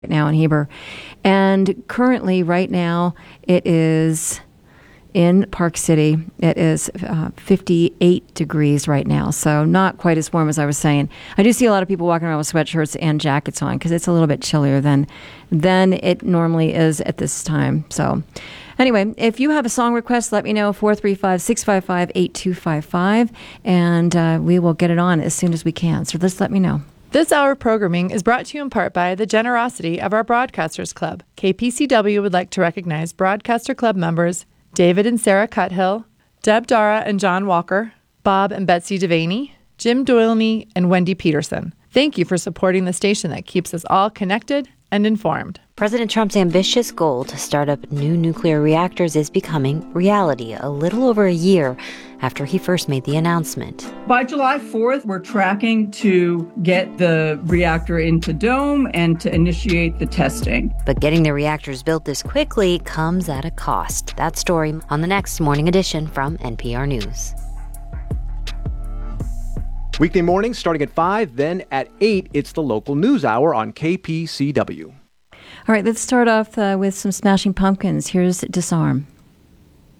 now in Heber. And currently, right now, it is in Park City. It is 58 degrees right now, so not quite as warm as I was saying. I do see a lot of people walking around with sweatshirts and jackets on because it's a little bit chillier than it normally is at this time. So anyway, if you have a song request, let me know, 435-655-8255, and we will get it on as soon as we can. So just let me know. This hour of programming is brought to you in part by the generosity of our Broadcasters Club. KPCW would like to recognize Broadcaster Club members David and Sarah Cuthill, Deb Dara and John Walker, Bob and Betsy Devaney, Jim Doylney, and Wendy Peterson. Thank you for supporting the station that keeps us all connected and informed. President Trump's ambitious goal to start up new nuclear reactors is becoming reality a little over a year after he first made the announcement. By July 4th, we're tracking to get the reactor into Dome and to initiate the testing. But getting the reactors built this quickly comes at a cost. That story on the next Morning Edition from NPR News. Weekday mornings starting at 5, then at 8, it's the local news hour on KPCW. All right, let's start off with some Smashing Pumpkins. Here's Disarm.